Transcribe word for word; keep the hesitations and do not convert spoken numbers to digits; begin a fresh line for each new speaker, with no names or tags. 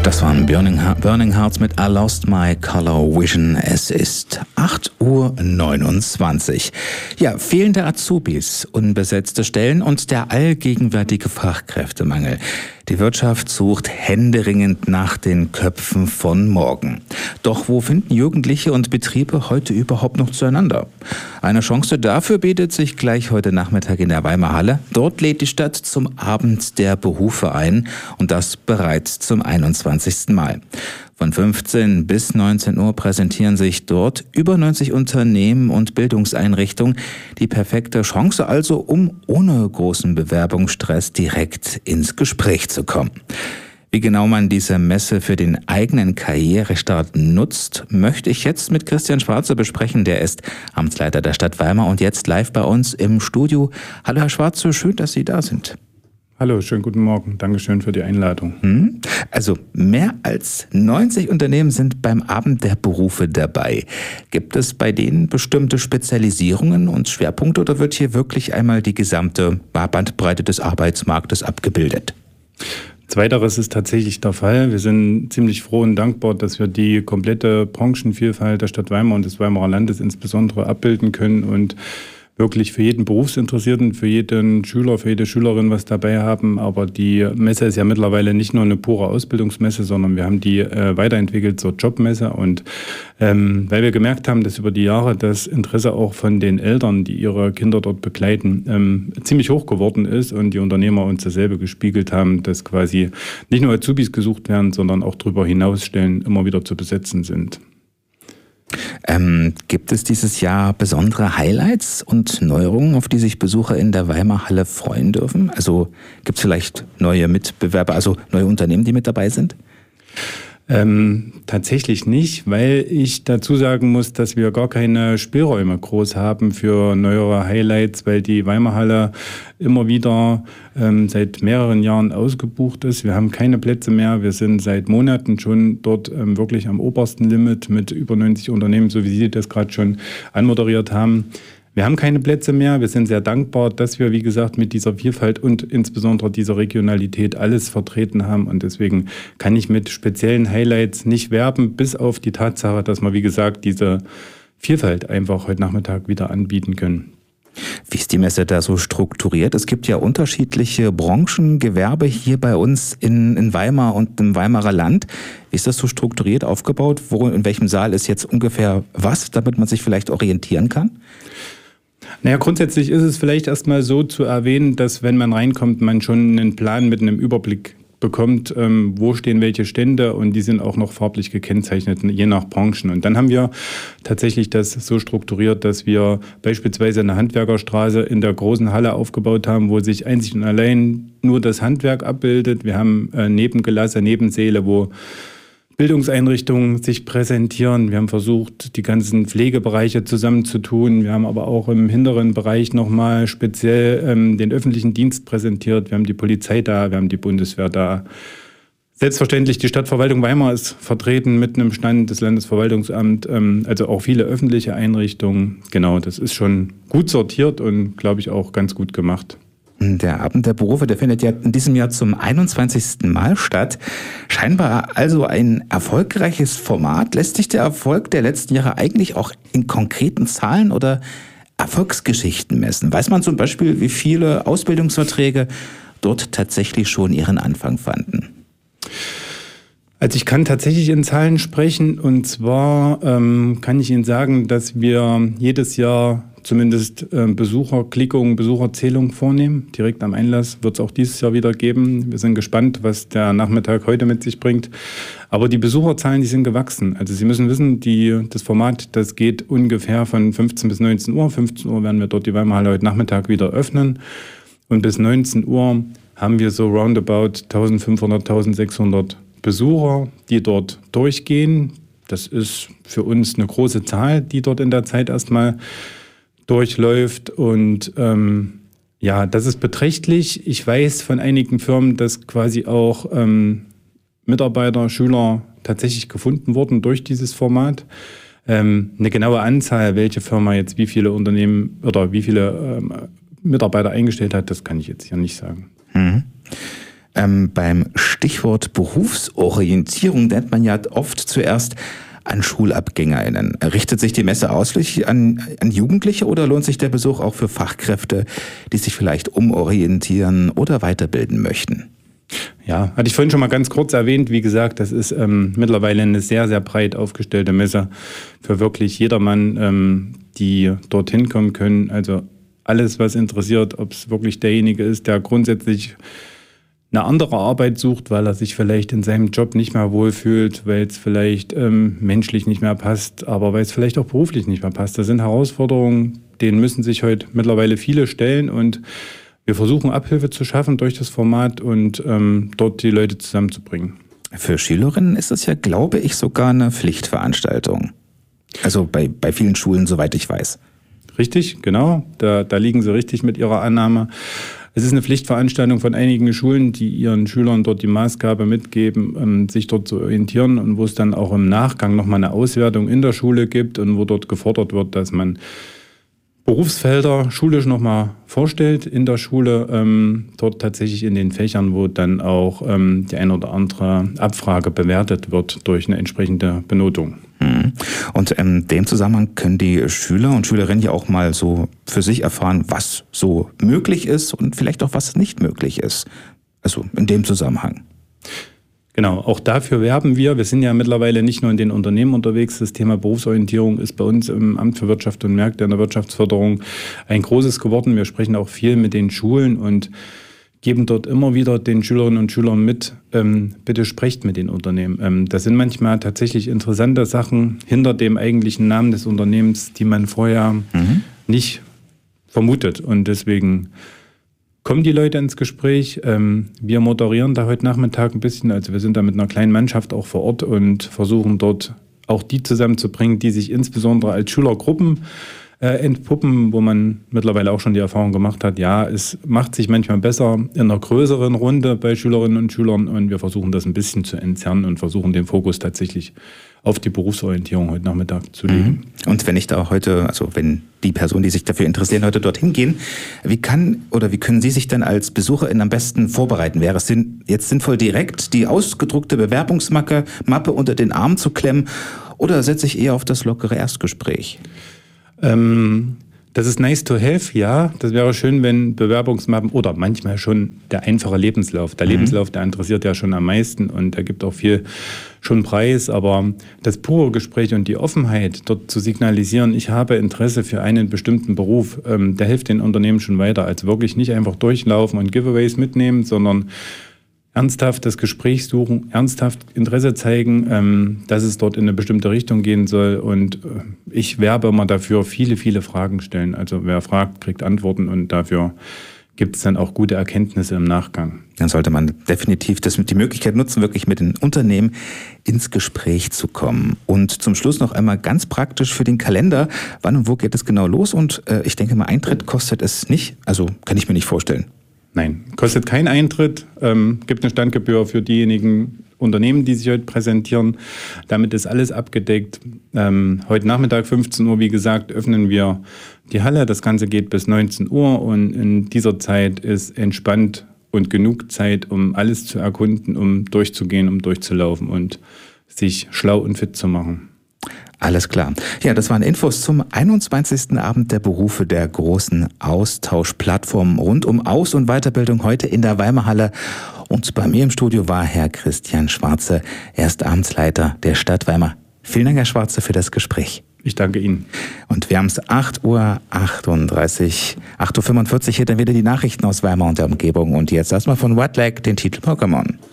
Das waren Burning, Burning Hearts mit I Lost My Color Vision. Es ist acht Uhr neunundzwanzig. Ja, fehlende Azubis, unbesetzte Stellen und der allgegenwärtige Fachkräftemangel. Die Wirtschaft sucht händeringend nach den Köpfen von morgen. Doch wo finden Jugendliche und Betriebe heute überhaupt noch zueinander? Eine Chance dafür bietet sich gleich heute Nachmittag in der Weimar Halle. Dort lädt die Stadt zum Abend der Berufe ein und das bereits zum einundzwanzigsten Mal. Von fünfzehn bis neunzehn Uhr präsentieren sich dort über neunzig Unternehmen und Bildungseinrichtungen. Die perfekte Chance also, um ohne großen Bewerbungsstress direkt ins Gespräch zu kommen. Wie genau man diese Messe für den eigenen Karrierestart nutzt, möchte ich jetzt mit Christian Schwarze besprechen. Der ist Amtsleiter der Stadt Weimar und jetzt live bei uns im Studio. Hallo Herr Schwarze, schön, dass Sie da sind.
Hallo, schönen guten Morgen. Dankeschön für die Einladung.
Also mehr als neunzig Unternehmen sind beim Abend der Berufe dabei. Gibt es bei denen bestimmte Spezialisierungen und Schwerpunkte oder wird hier wirklich einmal die gesamte Bandbreite des Arbeitsmarktes abgebildet?
Zweiteres ist tatsächlich der Fall. Wir sind ziemlich froh und dankbar, dass wir die komplette Branchenvielfalt der Stadt Weimar und des Weimarer Landes insbesondere abbilden können und wirklich für jeden Berufsinteressierten, für jeden Schüler, für jede Schülerin was dabei haben. Aber die Messe ist ja mittlerweile nicht nur eine pure Ausbildungsmesse, sondern wir haben die äh, weiterentwickelt zur Jobmesse. Und ähm, weil wir gemerkt haben, dass über die Jahre das Interesse auch von den Eltern, die ihre Kinder dort begleiten, ähm, ziemlich hoch geworden ist und die Unternehmer uns dasselbe gespiegelt haben, dass quasi nicht nur Azubis gesucht werden, sondern auch darüber hinaus Stellen immer wieder zu besetzen sind.
Ähm, gibt es dieses Jahr besondere Highlights und Neuerungen, auf die sich Besucher in der Weimar Halle freuen dürfen? Also gibt es vielleicht neue Mitbewerber, also neue Unternehmen, die mit dabei sind?
Ähm, tatsächlich nicht, weil ich dazu sagen muss, dass wir gar keine Spielräume groß haben für neuere Highlights, weil die Weimar Halle immer wieder ähm, seit mehreren Jahren ausgebucht ist. Wir haben keine Plätze mehr. Wir sind seit Monaten schon dort ähm, wirklich am obersten Limit mit über neunzig Unternehmen, so wie Sie das gerade schon anmoderiert haben. Wir haben keine Plätze mehr. Wir sind sehr dankbar, dass wir, wie gesagt, mit dieser Vielfalt und insbesondere dieser Regionalität alles vertreten haben. Und deswegen kann ich mit speziellen Highlights nicht werben, bis auf die Tatsache, dass wir, wie gesagt, diese Vielfalt einfach heute Nachmittag wieder anbieten können.
Wie ist die Messe da so strukturiert? Es gibt ja unterschiedliche Branchen, Gewerbe hier bei uns in, in Weimar und im Weimarer Land. Wie ist das so strukturiert aufgebaut? Wo, in welchem Saal ist jetzt ungefähr was, damit man sich vielleicht orientieren kann?
Naja, grundsätzlich ist es vielleicht erstmal so zu erwähnen, dass wenn man reinkommt, man schon einen Plan mit einem Überblick bekommt, ähm, wo stehen welche Stände und die sind auch noch farblich gekennzeichnet, je nach Branchen. Und dann haben wir tatsächlich das so strukturiert, dass wir beispielsweise eine Handwerkerstraße in der großen Halle aufgebaut haben, wo sich einzig und allein nur das Handwerk abbildet. Wir haben äh, Nebengelasse, Nebensäle, wo Bildungseinrichtungen sich präsentieren. Wir haben versucht, die ganzen Pflegebereiche zusammenzutun. Wir haben aber auch im hinteren Bereich nochmal speziell ähm, den öffentlichen Dienst präsentiert. Wir haben die Polizei da, wir haben die Bundeswehr da. Selbstverständlich, die Stadtverwaltung Weimar ist vertreten mit einem Stand, des Landesverwaltungsamts, ähm, also auch viele öffentliche Einrichtungen. Genau, das ist schon gut sortiert und, glaube ich, auch ganz gut gemacht.
Der Abend der Berufe, der findet ja in diesem Jahr zum einundzwanzigsten Mal statt. Scheinbar also ein erfolgreiches Format. Lässt sich der Erfolg der letzten Jahre eigentlich auch in konkreten Zahlen oder Erfolgsgeschichten messen? Weiß man zum Beispiel, wie viele Ausbildungsverträge dort tatsächlich schon ihren Anfang fanden?
Also ich kann tatsächlich in Zahlen sprechen und zwar ähm, kann ich Ihnen sagen, dass wir jedes Jahr zumindest äh, Besucherklickungen, Besucherzählungen vornehmen. Direkt am Einlass wird es auch dieses Jahr wieder geben. Wir sind gespannt, was der Nachmittag heute mit sich bringt. Aber die Besucherzahlen, die sind gewachsen. Also Sie müssen wissen, die, das Format, das geht ungefähr von fünfzehn bis neunzehn Uhr. fünfzehn Uhr werden wir dort die Weimar Halle heute Nachmittag wieder öffnen. Und bis neunzehn Uhr haben wir so roundabout eintausendfünfhundert, eintausendsechshundert Besucher, die dort durchgehen. Das ist für uns eine große Zahl, die dort in der Zeit erstmal durchläuft und ähm, ja, das ist beträchtlich. Ich weiß von einigen Firmen, dass quasi auch ähm, Mitarbeiter, Schüler tatsächlich gefunden wurden durch dieses Format. Ähm, eine genaue Anzahl, welche Firma jetzt wie viele Unternehmen oder wie viele ähm, Mitarbeiter eingestellt hat, das kann ich jetzt hier nicht sagen.
Mhm. Ähm, beim Stichwort Berufsorientierung denkt man ja oft zuerst an SchulabgängerInnen. Richtet sich die Messe ausschließlich an, an Jugendliche oder lohnt sich der Besuch auch für Fachkräfte, die sich vielleicht umorientieren oder weiterbilden möchten?
Ja, hatte ich vorhin schon mal ganz kurz erwähnt. Wie gesagt, das ist ähm, mittlerweile eine sehr, sehr breit aufgestellte Messe für wirklich jedermann, ähm, die dorthin kommen können. Also alles, was interessiert, ob es wirklich derjenige ist, der grundsätzlich eine andere Arbeit sucht, weil er sich vielleicht in seinem Job nicht mehr wohlfühlt, weil es vielleicht ähm, menschlich nicht mehr passt, aber weil es vielleicht auch beruflich nicht mehr passt. Das sind Herausforderungen, denen müssen sich heute mittlerweile viele stellen und wir versuchen Abhilfe zu schaffen durch das Format und ähm, dort die Leute zusammenzubringen.
Für Schülerinnen ist es ja, glaube ich, sogar eine Pflichtveranstaltung. Also bei, bei vielen Schulen, soweit ich weiß.
Richtig, genau. Da, da liegen Sie richtig mit Ihrer Annahme. Es ist eine Pflichtveranstaltung von einigen Schulen, die ihren Schülern dort die Maßgabe mitgeben, ähm, sich dort zu orientieren und wo es dann auch im Nachgang nochmal eine Auswertung in der Schule gibt und wo dort gefordert wird, dass man Berufsfelder schulisch nochmal vorstellt in der Schule, ähm, dort tatsächlich in den Fächern, wo dann auch ähm, die eine oder andere Abfrage bewertet wird durch eine entsprechende Benotung.
Und in dem Zusammenhang können die Schüler und Schülerinnen ja auch mal so für sich erfahren, was so möglich ist und vielleicht auch was nicht möglich ist. Also in dem Zusammenhang.
Genau, auch dafür werben wir. Wir sind ja mittlerweile nicht nur in den Unternehmen unterwegs. Das Thema Berufsorientierung ist bei uns im Amt für Wirtschaft und Märkte in der Wirtschaftsförderung ein großes geworden. Wir sprechen auch viel mit den Schulen und geben dort immer wieder den Schülerinnen und Schülern mit, ähm, bitte sprecht mit den Unternehmen. Ähm, das sind manchmal tatsächlich interessante Sachen hinter dem eigentlichen Namen des Unternehmens, die man vorher mhm. nicht vermutet. Und deswegen kommen die Leute ins Gespräch. Ähm, wir moderieren da heute Nachmittag ein bisschen. Also wir sind da mit einer kleinen Mannschaft auch vor Ort und versuchen dort auch die zusammenzubringen, die sich insbesondere als Schülergruppen Äh, entpuppen, wo man mittlerweile auch schon die Erfahrung gemacht hat, ja, es macht sich manchmal besser in einer größeren Runde bei Schülerinnen und Schülern und wir versuchen das ein bisschen zu entzerren und versuchen den Fokus tatsächlich auf die Berufsorientierung heute Nachmittag zu legen.
Und wenn ich da heute, also wenn die Personen, die sich dafür interessieren, heute dorthin gehen, wie kann oder wie können Sie sich dann als Besucherin am besten vorbereiten? Wäre es jetzt sinnvoll, direkt die ausgedruckte Bewerbungsmappe Mappe unter den Arm zu klemmen oder setze ich eher auf das lockere Erstgespräch?
Ähm, das ist nice to have, ja. Das wäre schön, wenn Bewerbungsmappen oder manchmal schon der einfache Lebenslauf. Der mhm. Lebenslauf, der interessiert ja schon am meisten und der gibt auch viel schon preis. Aber das pure Gespräch und die Offenheit, dort zu signalisieren, ich habe Interesse für einen bestimmten Beruf, ähm, der hilft den Unternehmen schon weiter. Also wirklich nicht einfach durchlaufen und Giveaways mitnehmen, sondern ernsthaft das Gespräch suchen, ernsthaft Interesse zeigen, ähm, dass es dort in eine bestimmte Richtung gehen soll. Und äh, ich werbe immer dafür, viele, viele Fragen stellen. Also wer fragt, kriegt Antworten und dafür gibt es dann auch gute Erkenntnisse im Nachgang.
Dann sollte man definitiv das mit die Möglichkeit nutzen, wirklich mit den Unternehmen ins Gespräch zu kommen. Und zum Schluss noch einmal ganz praktisch für den Kalender. Wann und wo geht es genau los? Und äh, ich denke mal, Eintritt kostet es nicht. Also kann ich mir nicht vorstellen.
Nein, kostet keinen Eintritt, ähm, gibt eine Standgebühr für diejenigen Unternehmen, die sich heute präsentieren. Damit ist alles abgedeckt. Ähm, heute Nachmittag fünfzehn Uhr, wie gesagt, öffnen wir die Halle. Das Ganze geht bis neunzehn Uhr und in dieser Zeit ist entspannt und genug Zeit, um alles zu erkunden, um durchzugehen, um durchzulaufen und sich schlau und fit zu machen.
Alles klar. Ja, das waren Infos zum einundzwanzigsten Abend der Berufe der großen Austauschplattform rund um Aus- und Weiterbildung heute in der Weimarhalle. Und bei mir im Studio war Herr Christian Schwarze, er ist Amtsleiter der Stadt Weimar. Vielen Dank, Herr Schwarze, für das Gespräch.
Ich danke Ihnen.
Und wir haben es acht Uhr achtunddreißig, acht Uhr fünfundvierzig hier dann wieder die Nachrichten aus Weimar und der Umgebung. Und jetzt erstmal von White Lake den Titel Pokémon.